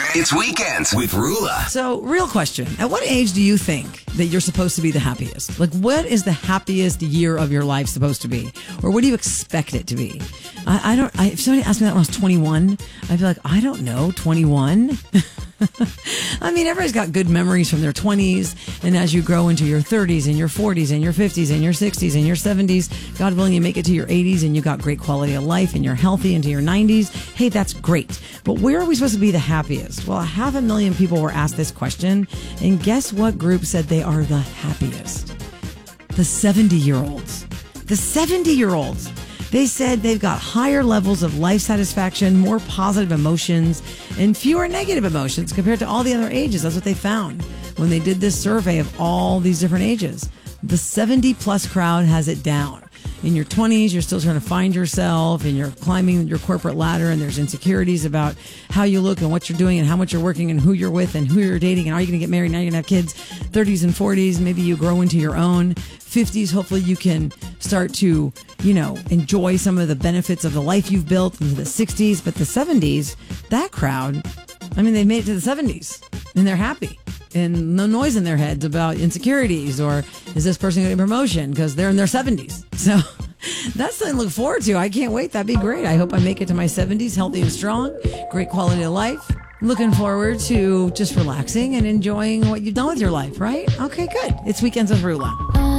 It's Weekends with Rula. So, real question. At what age do you think that you're supposed to be the happiest? Like, what is the happiest year of your life supposed to be? Or what do you expect it to be? If somebody asked me that when I was 21, I'd be like, I don't know, 21? I mean, everybody's got good memories from their 20s. And as you grow into your 30s and your 40s and your 50s and your 60s and your 70s, God willing, you make it to your 80s and you got great quality of life and you're healthy into your 90s. Hey, that's great. But where are we supposed to be the happiest? Well, 500,000 people were asked this question. And guess what group said they are the happiest? The 70-year-olds. The 70-year-olds. They said they've got higher levels of life satisfaction, more positive emotions, and fewer negative emotions compared to all the other ages. That's what they found when they did this survey of all these different ages. The 70-plus crowd has it down. In your 20s, you're still trying to find yourself and you're climbing your corporate ladder and there's insecurities about how you look and what you're doing and how much you're working and who you're with and who you're dating and are you going to get married? Now you're going to have kids. 30s and 40s, maybe you grow into your own. 50s, hopefully you can start to, enjoy some of the benefits of the life you've built into the 60s. But the 70s, that crowd, they made it to the 70s and they're happy. And no noise in their heads about insecurities or is this person getting a promotion because they're in their 70s. So that's something to look forward to. I can't wait. That'd be great. I hope I make it to my 70s healthy and strong. Great quality of life. Looking forward to just relaxing and enjoying what you've done with your life, right? Okay, good. It's Weekends with Rula.